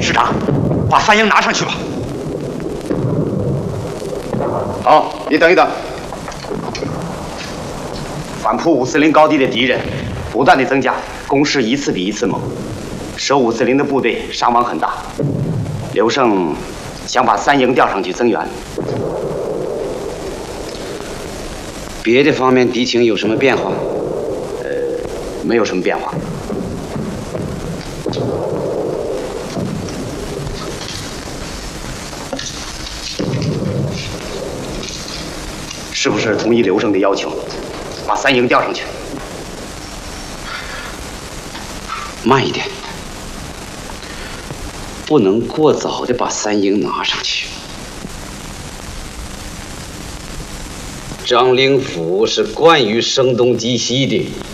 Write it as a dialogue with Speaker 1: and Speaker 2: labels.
Speaker 1: 师长，把三营拿上去吧。
Speaker 2: 好，你等一等。反扑540高地的敌人不断的增加，攻势一次比一次猛，守540的部队伤亡很大。刘胜想把三营调上去增援。别的方面敌情有什么变化？没有什么变化。是不是同意刘胜的要求，把三营调上去？慢一点，不能过早的把三营拿上去。张灵甫是惯于声东击西的。